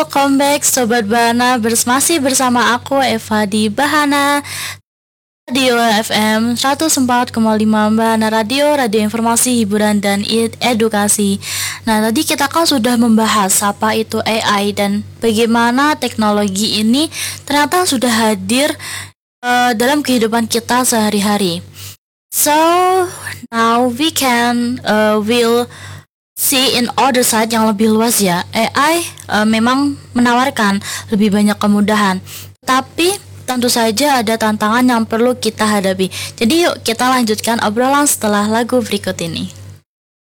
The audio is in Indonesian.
Welcome back Sobat Bahana, masih bersama aku Eva di Bahana Radio FM 104,5 Bahana Radio, radio informasi, hiburan, dan edukasi. Nah, tadi kita kan sudah membahas apa itu AI dan bagaimana teknologi ini ternyata sudah hadir dalam kehidupan kita sehari-hari. So, now we can will see in other side yang lebih luas ya. AI memang menawarkan lebih banyak kemudahan, tapi tentu saja ada tantangan yang perlu kita hadapi. Jadi yuk kita lanjutkan obrolan setelah lagu berikut ini.